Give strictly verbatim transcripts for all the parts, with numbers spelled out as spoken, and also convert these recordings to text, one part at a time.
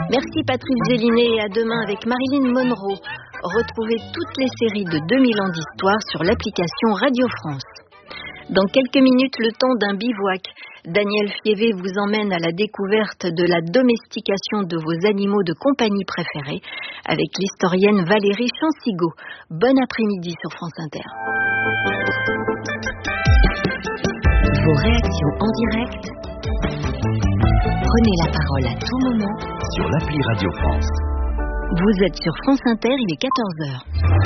Merci Patrice Gélinet et à demain avec Marilyn Monroe. Retrouvez toutes les séries de deux mille ans d'histoire sur l'application Radio France. Dans quelques minutes, le temps d'un bivouac. Daniel Fievé vous emmène à la découverte de la domestication de vos animaux de compagnie préférés avec l'historienne Valérie Chansigo. Bon après-midi sur France Inter. Vos réactions en direct. Prenez la parole à tout moment sur l'appli Radio France. Vous êtes sur France Inter, il est quatorze heures.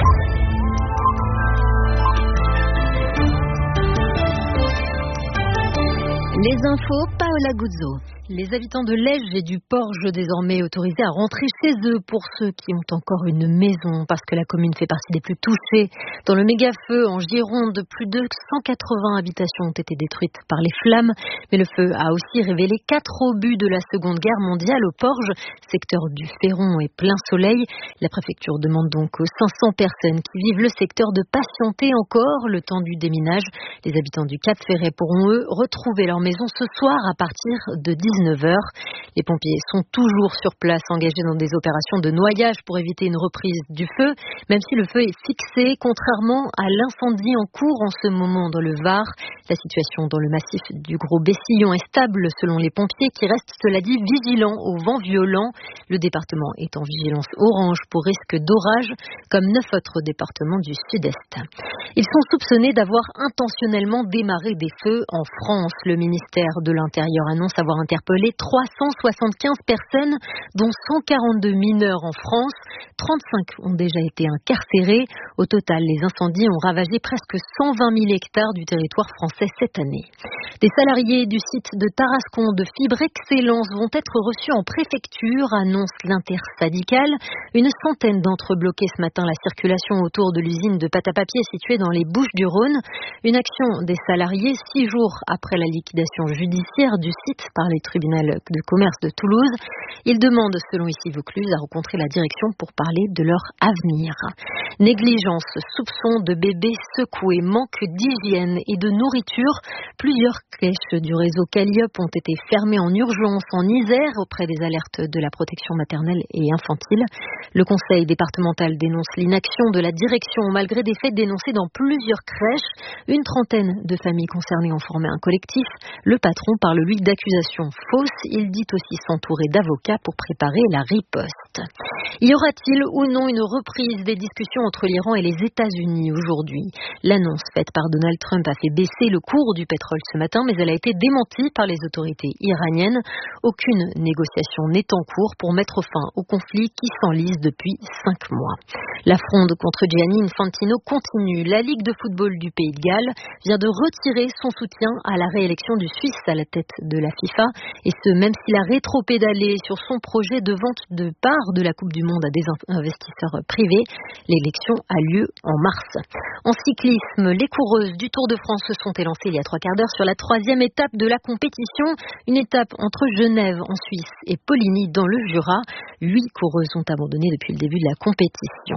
Les infos, Paola Guzzo. Les habitants de Lège et du Porge désormais autorisés à rentrer chez eux pour ceux qui ont encore une maison parce que la commune fait partie des plus touchées. Dans le méga-feu en Gironde, plus de cent quatre-vingts habitations ont été détruites par les flammes. Mais le feu a aussi révélé quatre obus de la Seconde Guerre mondiale au Porge, secteur du Féron et plein soleil. La préfecture demande donc aux cinq cents personnes qui vivent le secteur de patienter encore le temps du déminage. Les habitants du Cap Ferret pourront eux retrouver leur maison ce soir à partir de dix-neuf heures. Les pompiers sont toujours sur place, engagés dans des opérations de noyage pour éviter une reprise du feu, même si le feu est fixé, contrairement à l'incendie en cours en ce moment dans le Var. La situation dans le massif du Gros Bessillon est stable selon les pompiers qui restent, cela dit, vigilants au vent violent. Le département est en vigilance orange pour risque d'orage, comme neuf autres départements du sud-est. Ils sont soupçonnés d'avoir intentionnellement démarré des feux en France. Le ministère de l'Intérieur annonce avoir interpellé trois cent soixante-quinze personnes, dont cent quarante-deux mineurs en France. trente-cinq ont déjà été incarcérés. Au total, les incendies ont ravagé presque cent vingt mille hectares du territoire français cette année. Des salariés du site de Tarascon de Fibre Excellence vont être reçus en préfecture, annonce l'intersyndicale. Une centaine d'entre eux bloquaient ce matin la circulation autour de l'usine de pâte à papier située dans les Bouches-du-Rhône. Une action des salariés six jours après la liquidation judiciaire du site par les tribunaux de commerce de Toulouse. Ils demandent, selon Ici Vaucluse, à rencontrer la direction pour parler de leur avenir. Négligence, soupçon de bébés secoués, manque d'hygiène et de nourriture. Plusieurs crèches du réseau Calliope ont été fermées en urgence en Isère auprès des alertes de la protection maternelle et infantile. Le conseil départemental dénonce l'inaction de la direction malgré des faits dénoncés dans plusieurs crèches. Une trentaine de familles concernées ont formé un collectif. Le patron parle, lui, d'accusations fausses. Il dit aussi s'entourer d'avocats pour préparer la riposte. Y aura-t-il ou non une reprise des discussions entre l'Iran et les États-Unis aujourd'hui? L'annonce faite par Donald Trump a fait baisser le cours du pétrole ce matin, mais elle a été démentie par les autorités iraniennes. Aucune négociation n'est en cours pour mettre fin au conflit qui s'enlise depuis cinq mois. La fronde contre Gianni Infantino continue. La Ligue de football du Pays de Galles vient de retirer son soutien à la réélection du Suisse à la tête de la FIFA, et ce même s'il a rétropédalé sur son projet de vente de parts de la Coupe du Monde à des investisseurs privés. L'élection a lieu en mars. En cyclisme, les coureuses du Tour de France se sont élancées il y a trois quarts d'heure sur la troisième étape de la compétition. Une étape entre Genève en Suisse et Poligny dans le Jura. Huit coureuses ont abandonné depuis le début de la compétition.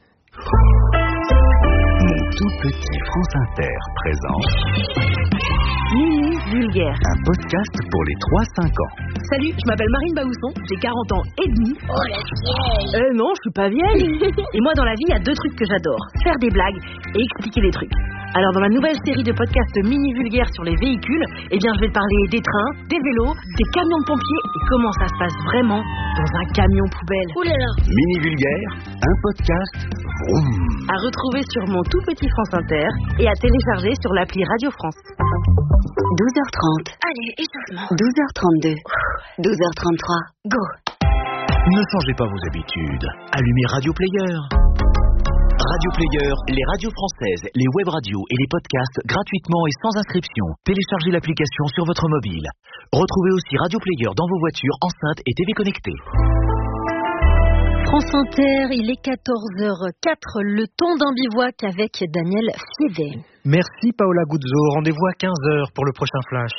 Mon tout petit France Inter présente Mini Vulgaire, un podcast pour les trois cinq ans. Salut, je m'appelle Marine Baousson, j'ai quarante ans et demi. Oh la vieille. Euh non, je suis pas vieille. Et moi dans la vie, il y a deux trucs que j'adore. Faire des blagues et expliquer des trucs. Alors dans ma nouvelle série de podcasts mini vulgaires sur les véhicules, eh bien je vais te parler des trains, des vélos, des camions de pompiers et comment ça se passe vraiment dans un camion poubelle. Ouh là là. Mini Vulgaire, un podcast vroom. À retrouver sur mon tout petit France Inter et à télécharger sur l'appli Radio France. douze heures trente. Allez, échauffement. douze heures trente-deux. douze heures trente-trois. Go. Ne changez pas vos habitudes. Allumez Radio Player. Radio Player, les radios françaises, les web radios et les podcasts gratuitement et sans inscription. Téléchargez l'application sur votre mobile. Retrouvez aussi Radio Player dans vos voitures, enceintes et T V connectées. France Inter, il est quatorze heures quatre, le temps d'un bivouac avec Daniel Fievé. Merci Paola Guzzo, rendez-vous à quinze heures pour le prochain flash.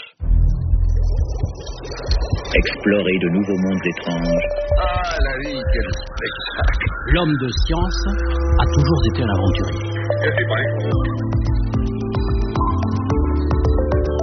Explorer de nouveaux mondes étranges. Ah, la vie, quel spectacle! L'homme de science a toujours été un aventurier. Je suis prêt.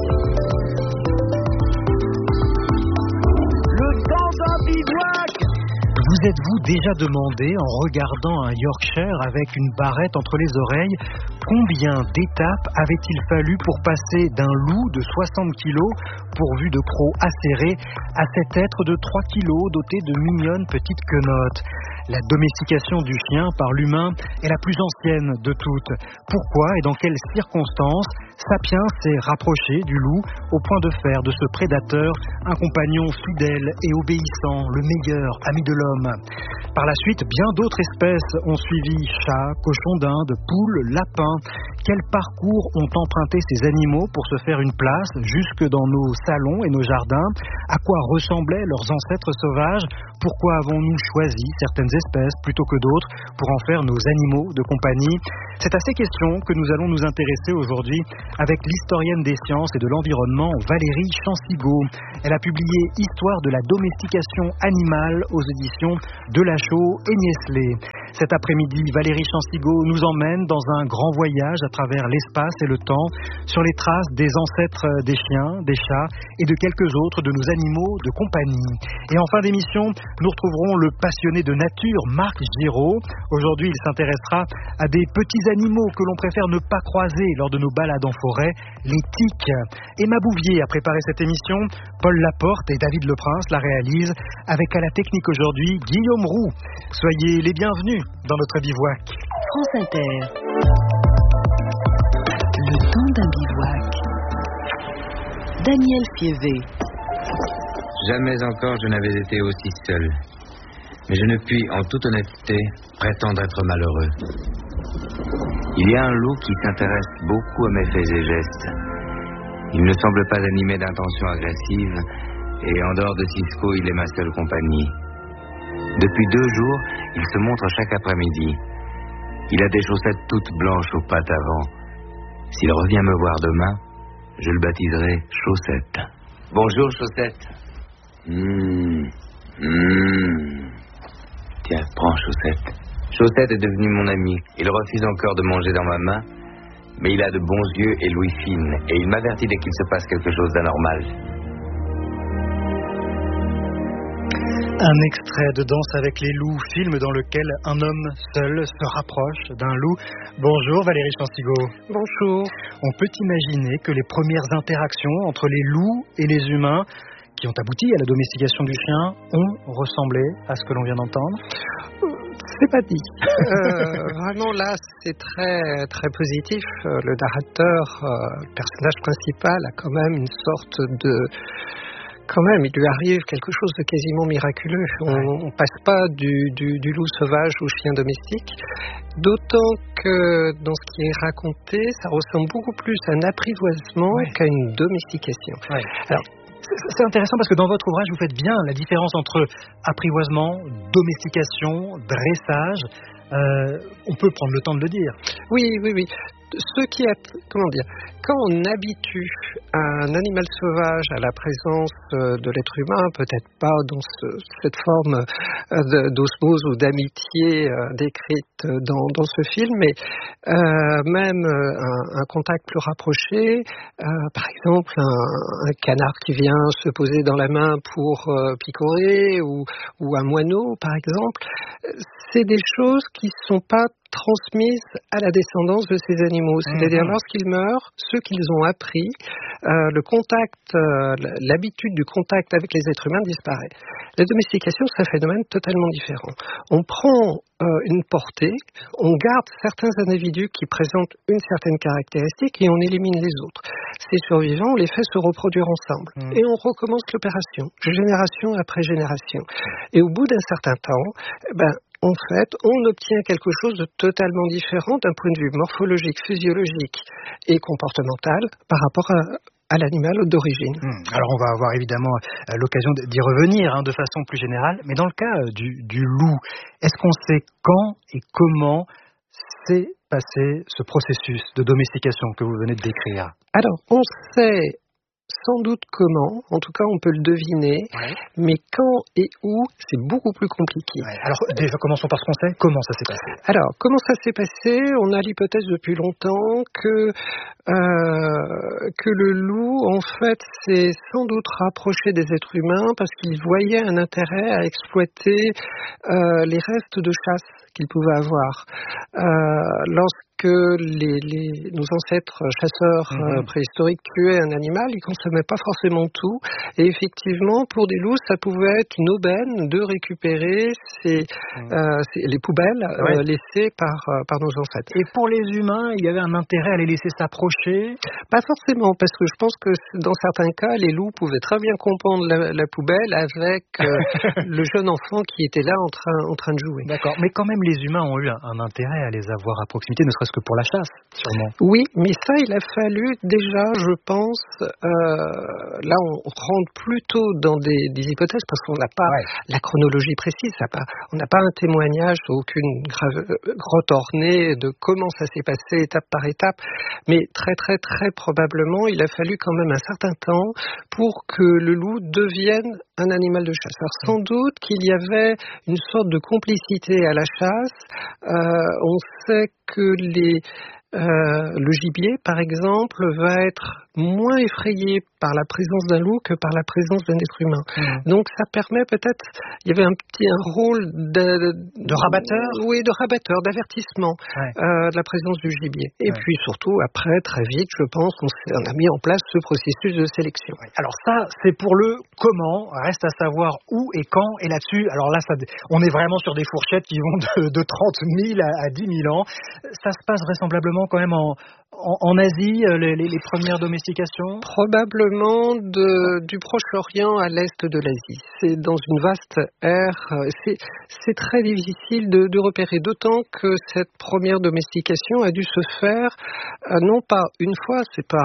Le temps d'un bivouac Vous êtes-vous déjà demandé, en regardant un Yorkshire avec une barrette entre les oreilles, combien d'étapes avait-il fallu pour passer d'un loup de soixante kilos, pourvu de crocs acérés, à cet être de trois kilos doté de mignonnes petites quenottes? La domestication du chien par l'humain est la plus ancienne de toutes. Pourquoi et dans quelles circonstances Sapiens s'est rapproché du loup au point de faire de ce prédateur un compagnon fidèle et obéissant, le meilleur ami de l'homme. Par la suite, bien d'autres espèces ont suivi: chats, cochons d'Inde, poules, lapins. Quels parcours ont emprunté ces animaux pour se faire une place jusque dans nos salons et nos jardins? À quoi ressemblaient leurs ancêtres sauvages? Pourquoi avons-nous choisi certaines espèces plutôt que d'autres pour en faire nos animaux de compagnie? C'est à ces questions que nous allons nous intéresser aujourd'hui avec l'historienne des sciences et de l'environnement Valérie Chansigaud. Elle a publié Histoire de la domestication animale aux éditions Delachaux et Niestlé. Cet après-midi, Valérie Chansigaud nous emmène dans un grand voyage à travers l'espace et le temps, sur les traces des ancêtres des chiens, des chats et de quelques autres de nos animaux de compagnie. Et en fin d'émission, nous retrouverons le passionné de nature Marc Giraud. Aujourd'hui, il s'intéressera à des petits animaux que l'on préfère ne pas croiser lors de nos balades en forêt, les tiques. Emma Bouvier a préparé cette émission, Paul Laporte et David Leprince la réalisent, avec à la technique aujourd'hui Guillaume Roux. Soyez les bienvenus dans notre bivouac. France Inter. Le temps d'un bivouac. Daniel Fievé. Jamais encore je n'avais été aussi seul. Mais je ne puis, en toute honnêteté, prétendre être malheureux. Il y a un loup qui s'intéresse beaucoup à mes faits et gestes. Il ne semble pas animé d'intentions agressives, et en dehors de Cisco, il est ma seule compagnie. Depuis deux jours, il se montre chaque après-midi. Il a des chaussettes toutes blanches aux pattes avant. S'il revient me voir demain, je le baptiserai Chaussette. Bonjour, Chaussette. Mmh. Mmh. Tiens, prends, Chaussette. Chaussette est devenu mon ami. Il refuse encore de manger dans ma main, mais il a de bons yeux et l'ouïe fine, et il m'avertit dès qu'il se passe quelque chose d'anormal. Un extrait de Danse avec les loups, film dans lequel un homme seul se rapproche d'un loup. Bonjour Valérie Chansigaud. Bonjour. On peut imaginer que les premières interactions entre les loups et les humains, qui ont abouti à la domestication du chien, ont ressemblé à ce que l'on vient d'entendre? C'est pas dit. Euh, vraiment là, c'est très très positif. Le narrateur, euh, le personnage principal, a quand même une sorte de... Quand même, il lui arrive quelque chose de quasiment miraculeux. On ne passe pas du, du, du loup sauvage au chien domestique. D'autant que dans ce qui est raconté, ça ressemble beaucoup plus à un apprivoisement ouais. qu'à une domestication. Ouais. Alors, c'est intéressant parce que dans votre ouvrage, vous faites bien la différence entre apprivoisement, domestication, dressage. Euh, on peut prendre le temps de le dire. Oui, oui, oui. Ce qui a, comment dire, quand on habitue un animal sauvage à la présence de l'être humain, peut-être pas dans ce, cette forme d'osmose ou d'amitié décrite dans, dans ce film, mais euh, même un, un contact plus rapproché, euh, par exemple un, un canard qui vient se poser dans la main pour euh, picorer, ou, ou un moineau, par exemple, c'est des choses qui ne sont pas transmises à la descendance de ces animaux. C'est-à-dire, mmh. lorsqu'ils meurent, ceux qu'ils ont appris, euh, le contact, euh, l'habitude du contact avec les êtres humains disparaît. La domestication, c'est un phénomène totalement différent. On prend euh, une portée, on garde certains individus qui présentent une certaine caractéristique et on élimine les autres. Ces survivants, on les fait se reproduire ensemble. Mmh. Et on recommence l'opération, génération après génération. Et au bout d'un certain temps, ben, en fait, on obtient quelque chose de totalement différent d'un point de vue morphologique, physiologique et comportemental par rapport à, à l'animal d'origine. Mmh. Alors on va avoir évidemment euh, l'occasion d'y revenir hein, de façon plus générale, mais dans le cas euh, du, du loup, est-ce qu'on sait quand et comment s'est passé ce processus de domestication que vous venez de décrire? Alors, on sait sans doute comment, en tout cas on peut le deviner, ouais. mais quand et où, c'est beaucoup plus compliqué. Ouais. Alors déjà, commençons par ce qu'on sait. Comment ça s'est passé ? Alors, comment ça s'est passé ? On a l'hypothèse depuis longtemps que, euh, que le loup, en fait, s'est sans doute rapproché des êtres humains parce qu'il voyait un intérêt à exploiter euh, les restes de chasse qu'il pouvait avoir. Euh, lorsque les, les, nos ancêtres chasseurs mmh. euh, préhistoriques tuaient un animal, ils ne consommaient pas forcément tout. Et effectivement, pour des loups, ça pouvait être une aubaine de récupérer ces, mmh. euh, ces, les poubelles ouais. euh, laissées par, euh, par nos ancêtres. Et pour les humains, il y avait un intérêt à les laisser s'approcher ? Pas forcément, parce que je pense que dans certains cas, les loups pouvaient très bien comprendre la, la poubelle avec euh, le jeune enfant qui était là en train, en train de jouer. D'accord, mais quand même, les humains ont eu un, un intérêt à les avoir à proximité, ne serait-ce que pour la chasse, sûrement. Oui, mais ça, il a fallu déjà, je pense, euh, là, on rentre plutôt dans des, des hypothèses parce qu'on n'a pas ouais. la chronologie précise, ça pas, on n'a pas un témoignage, aucune grave, grotte ornée de comment ça s'est passé étape par étape, mais très, très, très probablement, il a fallu quand même un certain temps pour que le loup devienne un animal de chasse. Alors, sans doute qu'il y avait une sorte de complicité à la chasse. Euh, on sait que les, euh, le gibier, par exemple, va être moins effrayé par la présence d'un loup que par la présence d'un être humain. Mmh. Donc ça permet peut-être, il y avait un petit un rôle de, de, de rabatteur, oui, de rabatteur, d'avertissement ouais. euh, de la présence du gibier. Et ouais. puis surtout après, très vite, je pense, on, on a mis en place ce processus de sélection. Ouais. Alors ça, c'est pour le comment. Reste à savoir où et quand. Et là-dessus, alors là, ça, on est vraiment sur des fourchettes qui vont de, de trente mille à, à dix mille ans. Ça se passe vraisemblablement quand même en En, en Asie, les, les, les premières domestications ? Probablement de, du Proche-Orient à l'est de l'Asie. C'est dans une vaste ère. C'est, c'est très difficile de, de repérer, d'autant que cette première domestication a dû se faire, euh, non pas une fois, c'est pas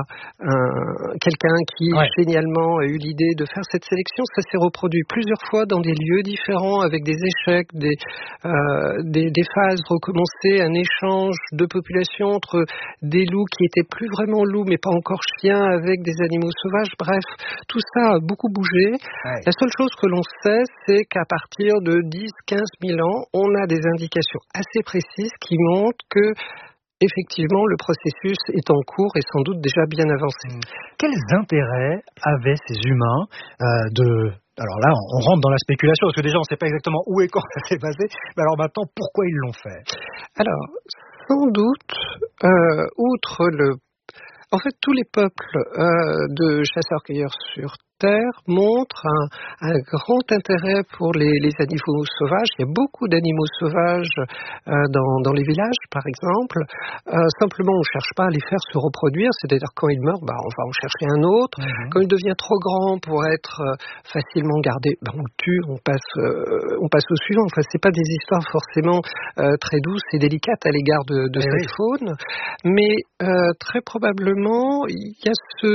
un, quelqu'un qui ouais. génialement a eu l'idée de faire cette sélection, ça s'est reproduit plusieurs fois dans des lieux différents, avec des échecs, des, euh, des, des phases recommencées, un échange de population entre des loups qui étaient plus vraiment loups mais pas encore chiens avec des animaux sauvages. Bref, tout ça a beaucoup bougé. Ouais. La seule chose que l'on sait, c'est qu'à partir de dix à quinze mille ans, on a des indications assez précises qui montrent que effectivement, le processus est en cours et sans doute déjà bien avancé. Mmh. Quels intérêts avaient ces humains euh, de... Alors là, on rentre dans la spéculation, parce que déjà, on ne sait pas exactement où et quand ça s'est passé. Mais alors maintenant, pourquoi ils l'ont fait ? Alors, sans doute, euh, outre le... En fait, tous les peuples euh, de chasseurs-cueilleurs sur Terre montrent un, un grand intérêt pour les, les animaux sauvages. Il y a beaucoup d'animaux sauvages euh, dans, dans les villages, par exemple. Euh, simplement, on ne cherche pas à les faire se reproduire. C'est-à-dire, quand ils meurent, bah, on va en chercher un autre. Mmh. Quand il devient trop grand pour être euh, facilement gardé, bah, on le tue, on passe, euh, on passe au suivant. Enfin, c'est pas des histoires forcément euh, très douces et délicates à l'égard de, de cette oui. faune. Mais euh, très probablement, il y a ce,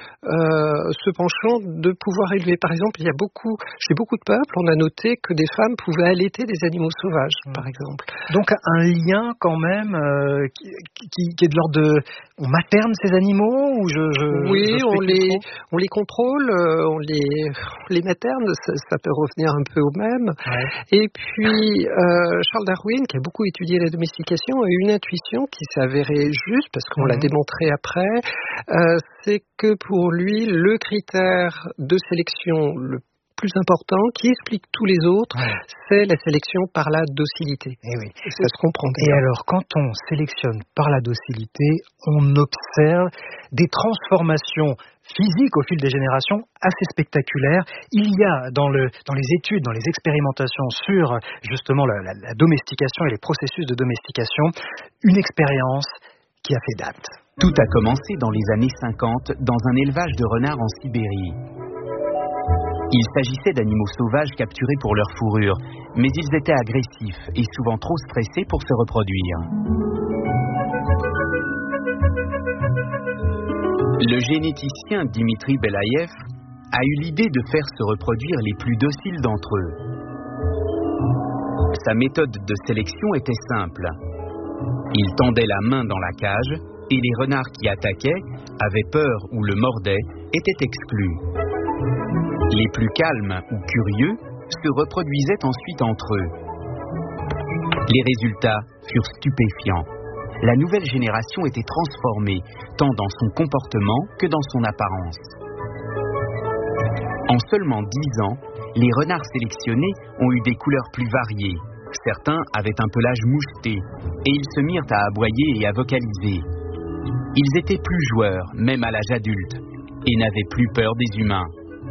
euh, ce penchant de pouvoir élever. Par exemple, il y a beaucoup, chez beaucoup de peuples, on a noté que des femmes pouvaient allaiter des animaux sauvages, mmh. par exemple. Donc un lien quand même euh, qui, qui, qui est de l'ordre de... On materne ces animaux ou je, je Oui, je on, les, on les contrôle, euh, on, les, on les materne, ça, ça peut revenir un peu au même. Ouais. Et puis, euh, Charles Darwin, qui a beaucoup étudié la domestication, a eu une intuition qui s'est avérée juste, parce qu'on mmh. l'a démontré après, euh, c'est que pour lui, le critère de sélection le plus important, qui explique tous les autres, ouais. c'est la sélection par la docilité. Et oui. Et ça se comprend bien. Et alors, quand on sélectionne par la docilité, on observe des transformations physiques au fil des générations assez spectaculaires. Il y a dans, le, dans les études, dans les expérimentations sur justement la, la, la domestication et les processus de domestication, une expérience qui a fait date. Tout a commencé dans les années cinquante dans un élevage de renards en Sibérie. Il s'agissait d'animaux sauvages capturés pour leur fourrure, mais ils étaient agressifs et souvent trop stressés pour se reproduire. Le généticien Dimitri Belaïev a eu l'idée de faire se reproduire les plus dociles d'entre eux. Sa méthode de sélection était simple. Il tendait la main dans la cage et les renards qui attaquaient, avaient peur ou le mordaient, étaient exclus. Les plus calmes ou curieux se reproduisaient ensuite entre eux. Les résultats furent stupéfiants. La nouvelle génération était transformée, tant dans son comportement que dans son apparence. En seulement dix ans, les renards sélectionnés ont eu des couleurs plus variées. Certains avaient un pelage moucheté, et ils se mirent à aboyer et à vocaliser. Ils étaient plus joueurs, même à l'âge adulte, et n'avaient plus peur des humains.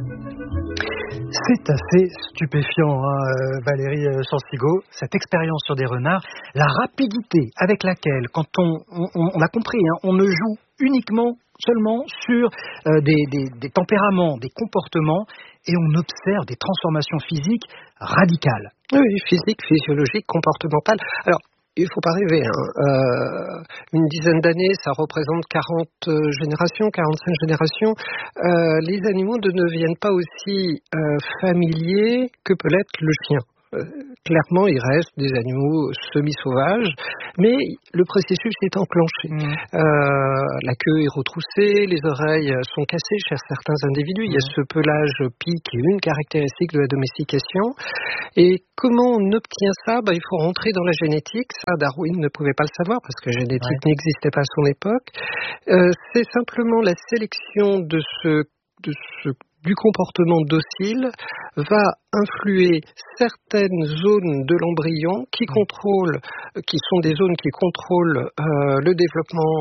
C'est assez stupéfiant, hein, Valérie Chansigo, cette expérience sur des renards, la rapidité avec laquelle, quand on, on, on a compris, hein, on ne joue uniquement seulement sur euh, des, des, des tempéraments, des comportements, et on observe des transformations physiques radicales. Oui, physique, physiologique, comportementale. Alors, il ne faut pas rêver. Hein. Euh, une dizaine d'années, ça représente quarante générations, quarante-cinq générations. Euh, les animaux ne deviennent pas aussi euh, familiers que peut l'être le chien. Euh, clairement, il reste des animaux semi-sauvages, mais le processus est enclenché. Mmh. Euh, la queue est retroussée, les oreilles sont cassées chez certains individus. Mmh. Il y a ce pelage pic qui est une caractéristique de la domestication. Et comment on obtient ça? Ben, il faut rentrer dans la génétique. Ça, Darwin ne pouvait pas le savoir parce que la génétique ouais. n'existait pas à son époque. Euh, c'est simplement la sélection de ce, de ce du comportement docile va influer certaines zones de l'embryon qui contrôlent, qui sont des zones qui contrôlent euh, le développement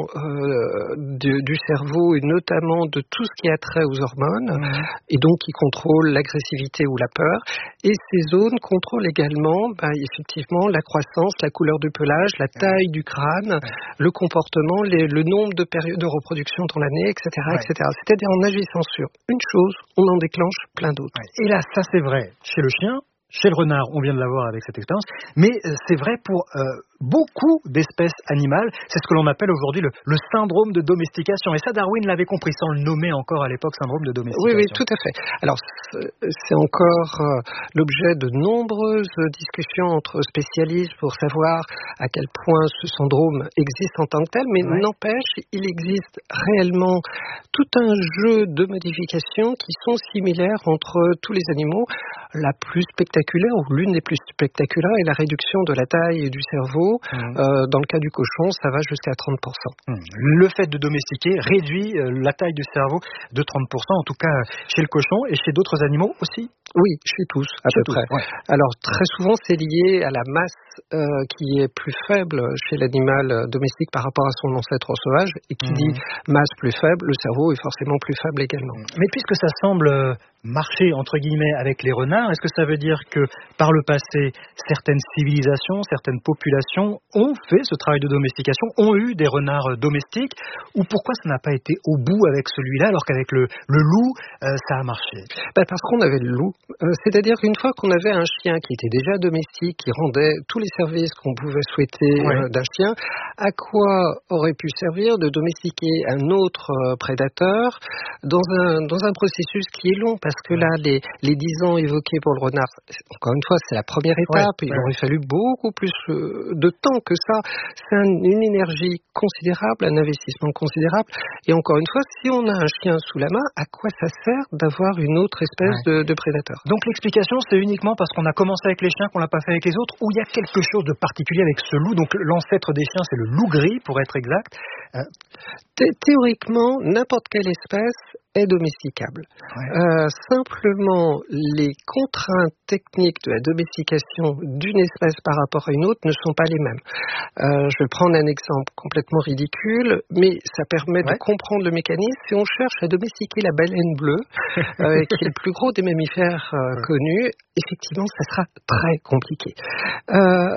euh, du, du cerveau et notamment de tout ce qui a trait aux hormones mmh. et donc qui contrôlent l'agressivité ou la peur. Et ces zones contrôlent également, bah, effectivement, la croissance, la couleur du pelage, la taille du crâne, ouais. le comportement, les, le nombre de périodes de reproduction dans l'année, et cetera, ouais. et cetera. C'est-à-dire en agissant sur une chose, on en déclenche plein d'autres. Et là, ça c'est vrai chez le chien, chez le renard, on vient de l'avoir avec cette expérience, mais c'est vrai pour euh, beaucoup d'espèces animales. C'est ce que l'on appelle aujourd'hui le, le syndrome de domestication. Et ça, Darwin l'avait compris, sans le nommer encore à l'époque syndrome de domestication. Oui, oui, tout à fait. Alors, c'est encore euh, l'objet de nombreuses discussions entre spécialistes pour savoir à quel point ce syndrome existe en tant que tel, mais ouais. n'empêche, il existe réellement tout un jeu de modifications qui sont similaires entre tous les animaux. La plus spectaculaire, ou l'une des plus spectaculaires, est la réduction de la taille du cerveau. Mmh. Euh, dans le cas du cochon, ça va jusqu'à trente pour cent. Mmh. Le fait de domestiquer réduit euh, la taille du cerveau de trente pour cent, en tout cas chez le cochon et chez d'autres animaux aussi. Oui, chez tous, à chez peu tous, près. Ouais. Alors, très souvent, c'est lié à la masse euh, qui est plus faible chez l'animal domestique par rapport à son ancêtre sauvage. Et qui mmh. dit masse plus faible, le cerveau est forcément plus faible également. Mais puisque ça semble marcher, entre guillemets, avec les renards, est-ce que ça veut dire que, par le passé, certaines civilisations, certaines populations ont fait ce travail de domestication, ont eu des renards domestiques, ou pourquoi ça n'a pas été au bout avec celui-là, alors qu'avec le, le loup, euh, ça a marché? Ben parce qu'on avait le loup. Euh, c'est-à-dire qu'une fois qu'on avait un chien qui était déjà domestique, qui rendait tous les services qu'on pouvait souhaiter ouais. euh, d'un chien, à quoi aurait pu servir de domestiquer un autre euh, prédateur dans un, dans un processus qui est long? Parce que là, les, les dix ans évoqués pour le renard, encore une fois, c'est la première étape. Ouais, Il ouais. aurait fallu beaucoup plus de temps que ça. C'est un, une énergie considérable, un investissement considérable. Et encore une fois, si on a un chien sous la main, à quoi ça sert d'avoir une autre espèce ouais. de, de prédateur? Donc l'explication, c'est uniquement parce qu'on a commencé avec les chiens qu'on l'a pas fait avec les autres, ou il y a quelque chose de particulier avec ce loup? Donc l'ancêtre des chiens, c'est le loup gris, pour être exact. Euh... Thé- théoriquement, n'importe quelle espèce est domesticable. Ouais. Euh, simplement, les contraintes techniques de la domestication d'une espèce par rapport à une autre ne sont pas les mêmes. Euh, je vais prendre un exemple complètement ridicule, mais ça permet ouais. de comprendre le mécanisme. Si on cherche à domestiquer la baleine bleue, euh, qui est le plus gros des mammifères euh, ouais. connus, effectivement, ça sera très compliqué. Euh,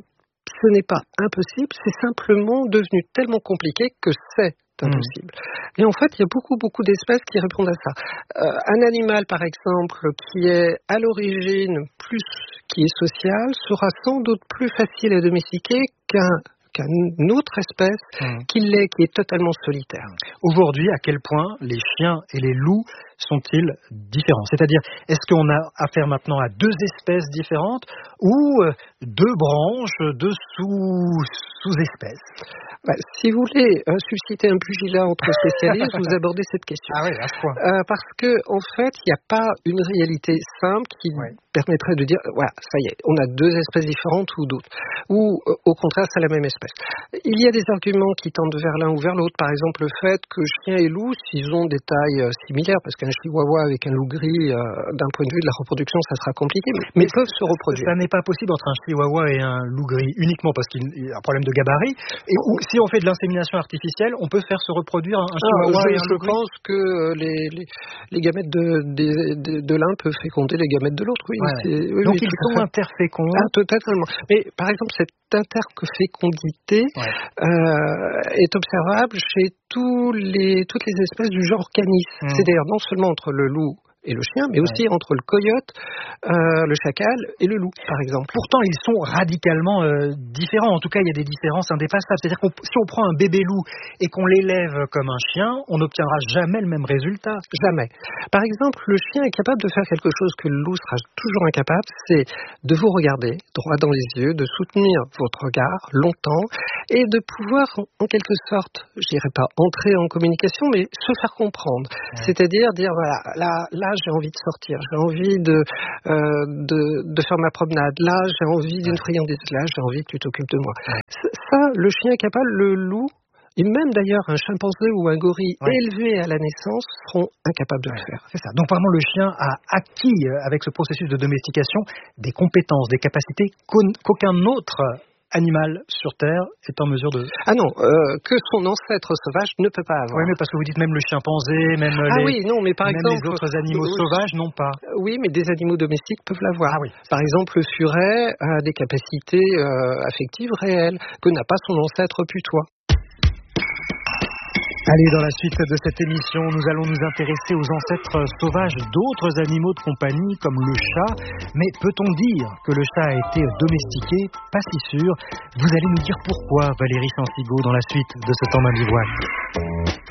ce n'est pas impossible, c'est simplement devenu tellement compliqué que c'est impossible. Mmh. Et en fait, il y a beaucoup, beaucoup d'espèces qui répondent à ça. Euh, un animal, par exemple, qui est à l'origine plus, qui est social, sera sans doute plus facile à domestiquer qu'un qu'une autre espèce mmh. qui l'est, qui est totalement solitaire. Aujourd'hui, à quel point les chiens et les loups sont-ils différents? C'est-à-dire, est-ce qu'on a affaire maintenant à deux espèces différentes ou euh, deux branches, deux sous, sous-espèces? Bah, si vous voulez euh, susciter un pugilat entre spécialistes, vous abordez cette question. Ah oui, à ce point. Euh, parce que, en fait, il n'y a pas une réalité simple qui ouais. permettrait de dire, voilà, ça y est, on a deux espèces différentes ou d'autres. Ou, euh, au contraire, c'est la même espèce. Il y a des arguments qui tendent vers l'un ou vers l'autre. Par exemple, le fait que chien et loup, s'ils ont des tailles euh, similaires, parce qu'un chihuahua avec un loup gris, euh, d'un point de vue de la reproduction, ça sera compliqué, mais, mais peuvent se reproduire. Ça n'est pas possible entre un chihuahua et un loup gris uniquement parce qu'il y a un problème de gabarit. Et ou, si on fait de l'insémination artificielle, on peut faire se reproduire un, un chihuahua ah, et un je loup gris. Je pense que les, les, les gamètes de, de, de, de l'un peuvent féconder les gamètes de l'autre. Oui, ouais. c'est, oui, donc oui, ils sont interféconds. Ah, totalement. Mais par exemple, cette interfécondité ouais. euh, est observable chez tous les, toutes les espèces du genre Canis. Mmh. C'est-à-dire non seulement entre le loup et le chien, mais ouais. aussi entre le coyote, euh, le chacal et le loup, par exemple. Pourtant, ils sont radicalement euh, différents. En tout cas, il y a des différences indépassables. C'est-à-dire que si on prend un bébé loup et qu'on l'élève comme un chien, on n'obtiendra jamais le même résultat. Jamais. Par exemple, le chien est capable de faire quelque chose que le loup sera toujours incapable, c'est de vous regarder droit dans les yeux, de soutenir votre regard longtemps et de pouvoir, en quelque sorte, je dirais pas entrer en communication, mais se faire comprendre. Ouais. C'est-à-dire dire, voilà, là, là, j'ai envie de sortir, j'ai envie de, euh, de, de faire ma promenade, là, j'ai envie d'une friandise, là, j'ai envie que tu t'occupes de moi. Ouais. Ça, le chien est capable, le loup, et même d'ailleurs un chimpanzé ou un gorille ouais. élevé à la naissance seront incapables de ouais. le faire. C'est ça. Donc vraiment, le chien a acquis, avec ce processus de domestication, des compétences, des capacités qu'aucun autre animal sur Terre est en mesure de... Ah non, euh, que son ancêtre sauvage ne peut pas avoir. Oui, mais parce que vous dites même le chimpanzé, même, ah les, oui, non, mais par même exemple, les autres animaux euh, sauvages n'ont pas. Oui, mais des animaux domestiques peuvent l'avoir. Ah oui. Par exemple, le furet a des capacités euh, affectives réelles que n'a pas son ancêtre putois. Allez, dans la suite de cette émission, nous allons nous intéresser aux ancêtres sauvages d'autres animaux de compagnie, comme le chat. Mais peut-on dire que le chat a été domestiqué? Pas si sûr. Vous allez nous dire pourquoi, Valérie Santiago, dans la suite de ce temps d'un bivouac.